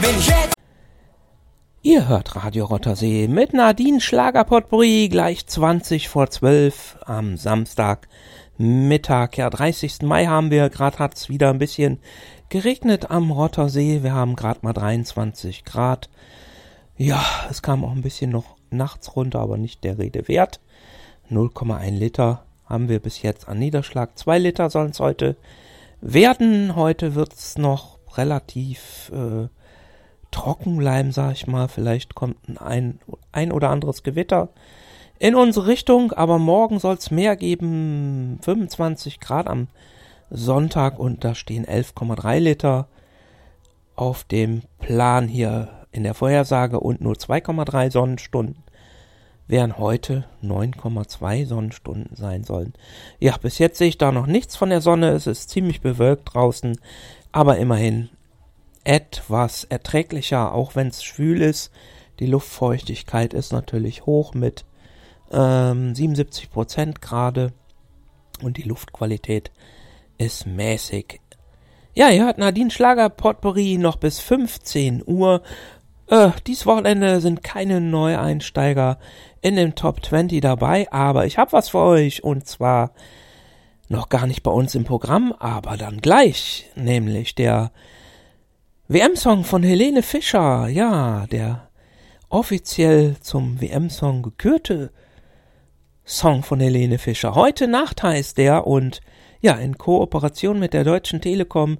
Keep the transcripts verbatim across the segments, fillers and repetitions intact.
Ihr hört Radio Rottersee mit Nadine Schlagerpotpourri, gleich zwanzig vor zwölf am Samstag Mittag. Ja, dreißigsten Mai haben wir, gerade hat es wieder ein bisschen geregnet am Rottersee. Wir haben gerade mal dreiundzwanzig Grad. Ja, es kam auch ein bisschen noch nachts runter, aber nicht der Rede wert. null Komma eins Liter haben wir bis jetzt an Niederschlag. zwei Liter sollen es heute werden. Heute wird es noch relativ äh, trocken bleiben, sag ich mal. Vielleicht kommt ein, ein oder anderes Gewitter in unsere Richtung, aber morgen soll es mehr geben. fünfundzwanzig Grad am Sonntag und da stehen elf Komma drei Liter auf dem Plan hier in der Vorhersage und nur zwei Komma drei Sonnenstunden, während heute neun Komma zwei Sonnenstunden sein sollen. Ja, bis jetzt sehe ich da noch nichts von der Sonne. Es ist ziemlich bewölkt draußen, aber immerhin etwas erträglicher, auch wenn es schwül ist. Die Luftfeuchtigkeit ist natürlich hoch mit ähm, siebenundsiebzig Prozent gerade und die Luftqualität ist mäßig. Ja, ihr hört Nadine Schlagerpotpourri noch bis fünfzehn Uhr. Äh, dies Wochenende sind keine Neueinsteiger in dem Top zwanzig dabei, aber ich habe was für euch und zwar noch gar nicht bei uns im Programm, aber dann gleich, nämlich der W M-Song von Helene Fischer, ja, der offiziell zum W M-Song gekürte Song von Helene Fischer. Heute Nacht heißt der und ja, in Kooperation mit der Deutschen Telekom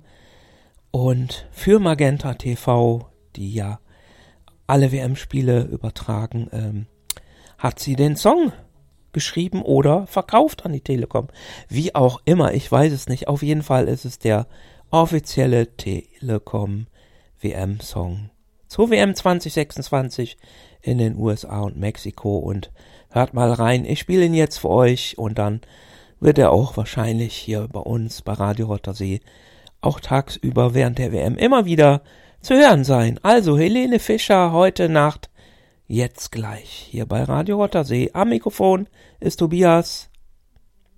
und für Magenta T V, die ja alle W M-Spiele übertragen, ähm, hat sie den Song geschrieben oder verkauft an die Telekom. Wie auch immer, ich weiß es nicht. Auf jeden Fall ist es der offizielle Telekom W M-Song zur W M zwanzig sechsundzwanzig in den U S A und Mexiko und hört mal rein. Ich spiele ihn jetzt für euch und dann wird er auch wahrscheinlich hier bei uns bei Radio Rottersee auch tagsüber während der W M immer wieder zu hören sein. Also Helene Fischer heute Nacht, jetzt gleich hier bei Radio Rottersee. Am Mikrofon ist Tobias.